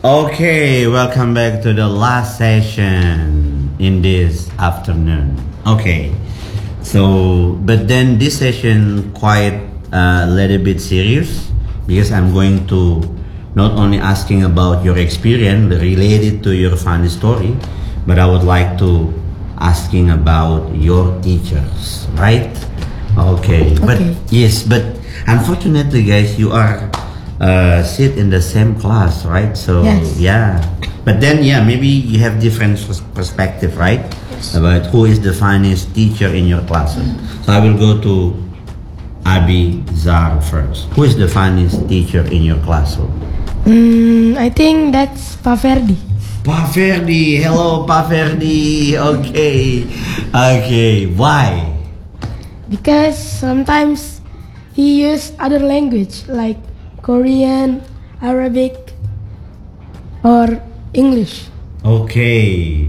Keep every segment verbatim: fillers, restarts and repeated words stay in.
Okay, welcome back to the last session in this afternoon. Okay, so but then this session quite a uh, little bit serious because I'm going to not only asking about your experience related to your funny story, but I would like to asking about your teachers, right? Okay, okay. But yes, but unfortunately, guys, you are uh, sit in the same class, right? So yes. yeah, but then yeah, maybe you have different perspective, right? Yes. About who is the funniest teacher in your class. So I will go to Abi Zar first. Who is the funniest teacher in your classroom? Mm, I think that's Pa Ferdi. Pa Ferdi, hello Pa Ferdi. Okay, okay. Why? Because sometimes he use other language like Korean, Arabic, or English. Okay.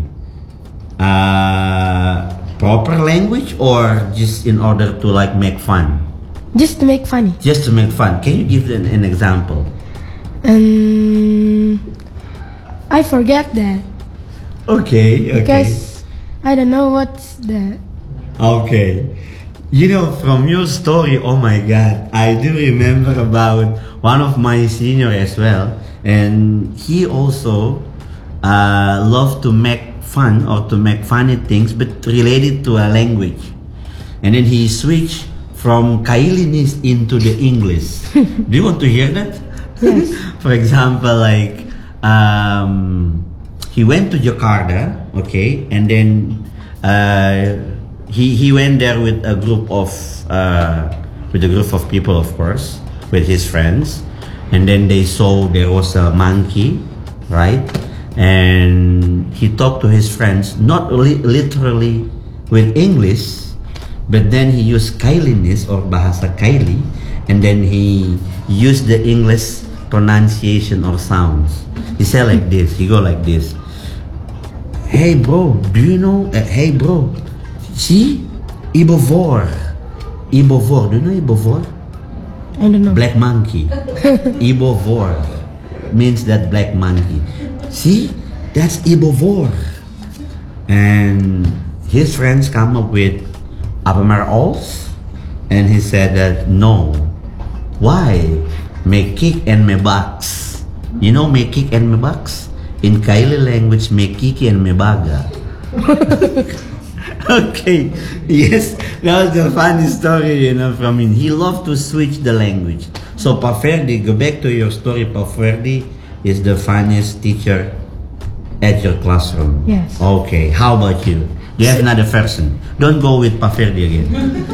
Uh, proper language or just in order to like make fun? Just to make funny. Just to make fun. Can you give an, an example? Um, I forget that. Okay, okay. Because I don't know what's that. Okay. You know, from your story, oh my God, I do remember about one of my senior as well. And he also uh, loved to make fun or to make funny things, but related to a language. And then he switched from Kailinese into the English. Do you want to hear that? Yes. For example, like um, he went to Jakarta, okay, and then uh, he he went there with a group of uh, with a group of people, of course, with his friends, and then they saw there was a monkey, right? And he talked to his friends, not li- literally with English, but then he used Kailinese or Bahasa Kaili, and then he used the English pronunciation or sounds. He said like this, he go like this. Hey bro, do you know, uh, hey bro, see, Ibovor. Ibovor, do you know Ibovor? I don't know. Black monkey. Ibovor means that black monkey. See, that's Ibovor. And his friends come up with Apamar Alls, and he said that no. Why? Me kick and me box. You know me kick and me box? In Kaili language, me kiki and me baga. Okay, yes, that was the funny story, you know, from him. He loved to switch the language. So Pa Ferdi, go back to your story. Pa Ferdi is the funniest teacher at your classroom. Yes. Okay, how about you? Do you have another person? Don't go with Pa Ferdi again.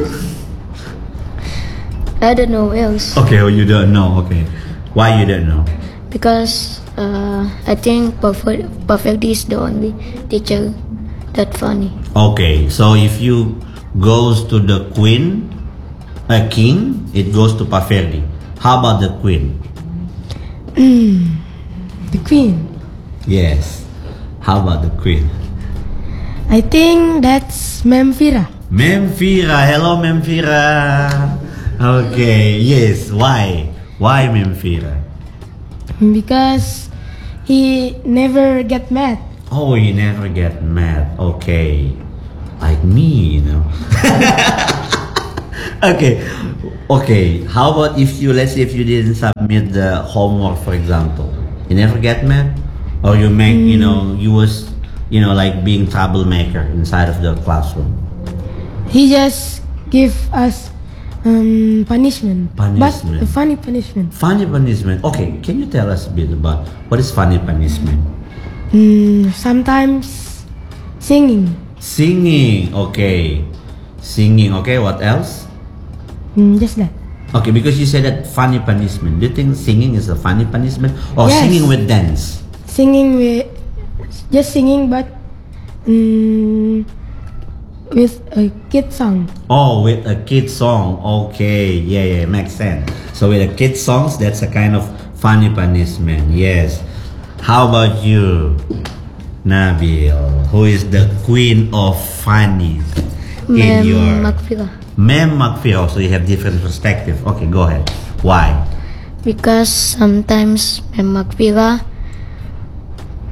I don't know else. Okay, oh, you don't know. Okay, why you don't know? Because uh, I think Perfect Perfectly is the only teacher that funny. Okay, so if you goes to the queen, a king, it goes to Pa Ferdi. How about the queen? Mm, the queen. Yes. How about the queen? I think that's Memphira. Memphira. Hello, Memphira. Okay, yes. Why? Why Memphira? Because he never get mad. Oh, you never get mad. Okay. Like me, you know. Okay. Okay. How about if you, let's say if you didn't submit the homework, for example. You never get mad? Or you make, mm. you know, you was, you know, like being troublemaker inside of the classroom? He just give us Um, punishment. Punishment. But a funny punishment. Funny punishment. Okay, can you tell us a bit about what is funny punishment? Mm, sometimes singing. Singing. Okay. Singing. Okay, what else? Mm, just that. Okay, because you said that funny punishment. Do you think singing is a funny punishment? Or yes. Singing with dance? Singing with... Just singing but... Mm, with a kid song. Oh, with a kid song. Okay, yeah, yeah, makes sense. So with a kid songs, that's a kind of funny punishment. Yes. How about you, Nabil? Who is the queen of funny in Mem your... Makfira. Mem Makfira. So you have different perspective. Okay, go ahead. Why? Because sometimes Mem Makfira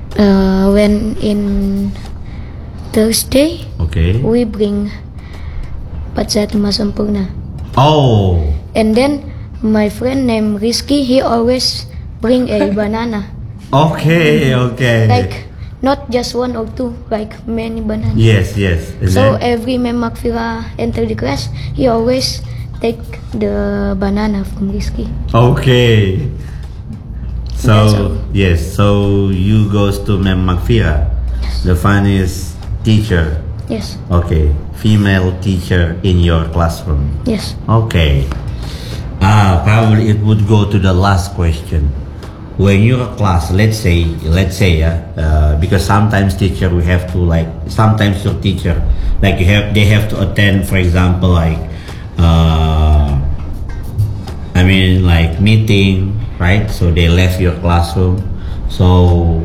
Uh, when in Thursday, Okay. we bring patsat masampurna. Oh. And then my friend named Rizky, he always bring a banana. Okay. Okay. Like not just one or two, like many bananas. Yes. Yes. And So then- every Mem Makfira enter the class, he always take the banana from Rizky. Okay. That's So all. yes, so you goes to Mem Makfira, the funniest teacher. Yes, Okay, female teacher in your classroom. yes. Okay. Ah, probably it would go to the last question. When you're a class, let's say, let's say, uh, uh, because sometimes teacher we have to like, sometimes your teacher, like you have, they have to attend, for example, like, uh, I mean, like meeting, right? So they left your classroom. So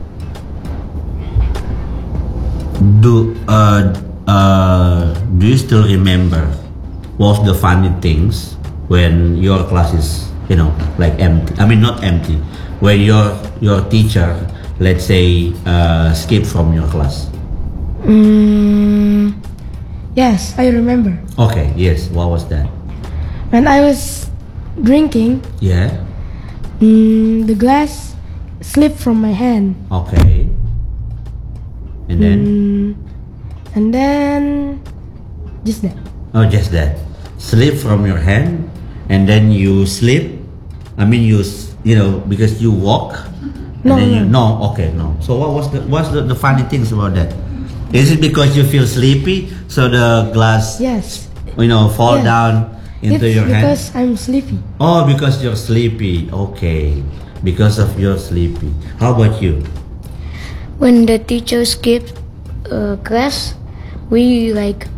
do uh uh do you still remember what's the funny things when your class is, you know, like empty? I mean, not empty. When your your teacher, let's say, uh, skip from your class. Mm, yes, I remember. Okay. Yes. What was that? When I was drinking, Yeah. mm, the glass slipped from my hand. Okay. And then. Mm, and then just that. Oh, just that. Slip from your hand, and then you slip. I mean, you s- you know, because you walk. And No, then you, no. no. Okay, no. So what was the what's the, the funny things about that? Is it because you feel sleepy, so the glass, Yes. you know, fall Yeah. down into It's your hand? because I'm sleepy. Oh, because you're sleepy. Okay, because of your sleepy. How about you? When the teacher skipped uh, class, we like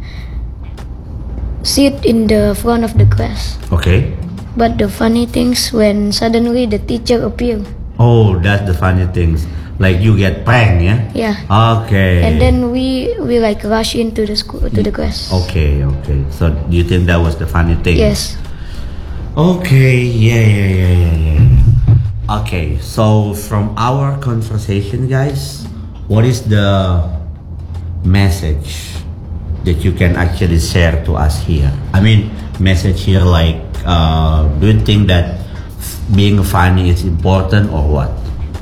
sit in the front of the class. Okay. But the funny things when suddenly the teacher appear. Oh, that's the funny things. Like you get pranked, yeah. Yeah. Okay. And then we we like rush into the school to the class. Okay, okay. So do you think that was the funny thing? Yes. Okay, yeah, yeah, yeah, yeah, yeah. Okay, so from our conversation, guys, what is the message that you can actually share to us here? I mean, message here like, uh, do you think that being funny is important or what?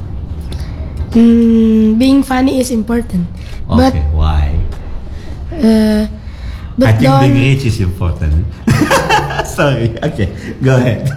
Mm, being funny is important, Okay, why? but uh, but I think don't. being rich is important. Sorry, okay, go ahead.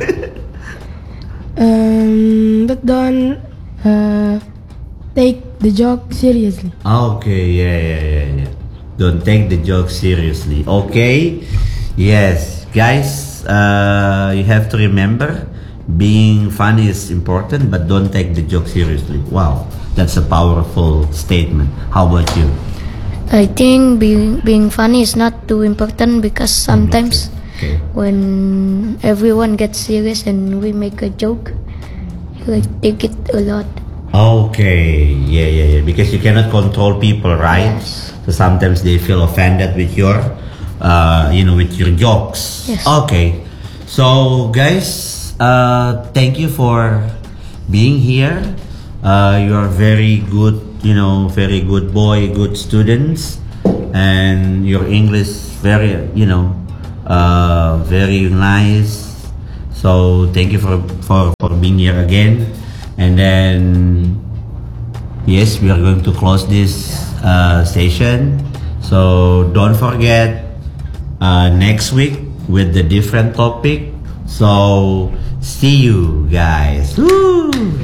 Um, but don't uh, take the joke seriously. Okay, yeah, yeah, yeah, yeah. Don't take the joke seriously. Okay, yes, guys, uh, you have to remember being funny is important, but don't take the joke seriously. Wow, that's a powerful statement. How about you? I think being being funny is not too important because sometimes Okay. when everyone gets serious and we make a joke, you like take it a lot. Okay, yeah, yeah, yeah. Because you cannot control people, right? Yes. So sometimes they feel offended with your, uh, you know, with your jokes. Yes. Okay. So, guys, uh, thank you for being here. Uh, you are very good, you know, very good boy, good students, and your English very, you know, uh, very nice. So thank you for, for, for being here again. And then, yes, we are going to close this uh, session. So don't forget, uh, next week with the different topic. So see you guys. Woo!